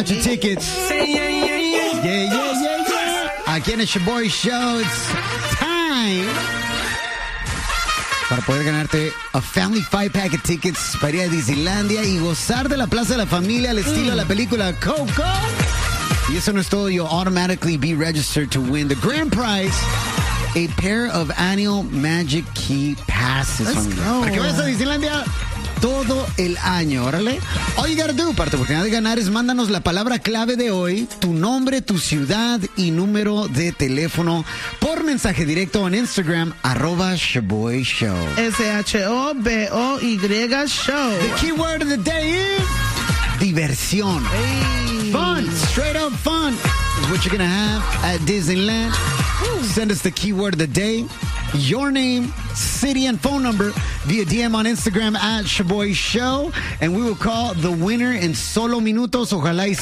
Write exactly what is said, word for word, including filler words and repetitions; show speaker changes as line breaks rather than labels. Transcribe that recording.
got your tickets. Yeah, yeah, yeah, yeah. Aquí en el Shaboy Show, it's time para poder ganarte a family five pack of tickets para ir a Disneylandia y gozar de la Plaza de la Familia al estilo mm. de la película Coco. Y eso no es todo. You'll automatically be registered to win the grand prize, a pair of annual Magic Key passes.
Let's go.
Para que vayas a Disneylandia todo el año, órale. All you gotta do para tu oportunidad de ganar es mándanos la palabra clave de hoy, tu nombre, tu ciudad y número de teléfono por mensaje directo en Instagram, arroba Shaboy Show.
S H O B O Y Show.
The keyword of the day is diversión.
Hey.
Fun, straight up fun is what you're gonna have at Disneyland. Ooh. Send us the keyword of the day, your name, city, and phone number via D M on Instagram at Shaboy Show, and we will call the winner in solo minutos. Ojalá y